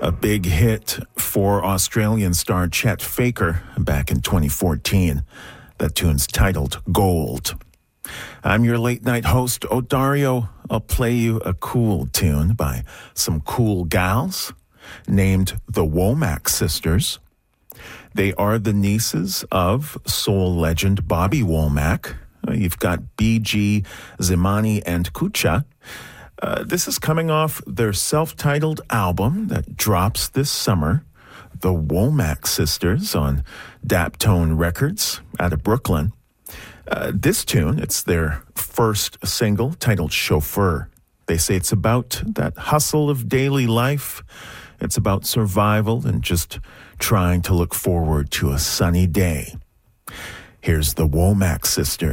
A big hit for Australian star Chet Faker back in 2014. That tune's titled Gold. I'm your late night host, Odario. I'll play you a cool tune by some cool gals named the Womack Sisters. They are the nieces of soul legend Bobby Womack. You've got B.G., Zimani, and Kucha. This is coming off their self-titled album that drops this summer, The Womack Sisters, on Daptone Records out of Brooklyn. This tune, it's their first single, titled Chauffeur. They say it's about that hustle of daily life. It's about survival and just trying to look forward to a sunny day. Here's the Womack Sisters.